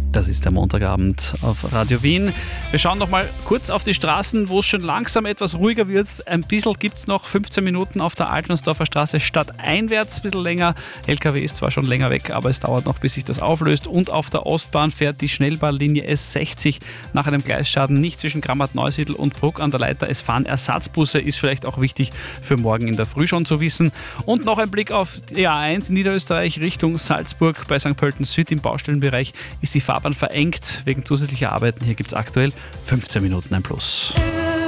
Das ist der Montagabend auf Radio Wien. Wir schauen noch mal kurz auf die Straßen, wo es schon langsam etwas ruhiger wird. Ein bisschen gibt es noch 15 Minuten auf der Altmannsdorfer Straße stadteinwärts, ein bisschen länger. LKW ist zwar schon länger weg, aber es dauert noch, bis sich das auflöst. Und auf der Ostbahn fährt die Schnellbahnlinie S60 nach einem Gleisschaden nicht zwischen Grammat-Neusiedl und Bruck an der Leiter. Es fahren Ersatzbusse, ist vielleicht auch wichtig für morgen in der Früh schon zu wissen. Und noch ein Blick auf die A1 in Niederösterreich Richtung Salzburg. Bei St. Pölten Süd im Baustellenbereich ist die Fahrbahn verengt wegen zusätzlicher Arbeiten. Hier gibt es aktuell 15 Minuten ein Plus.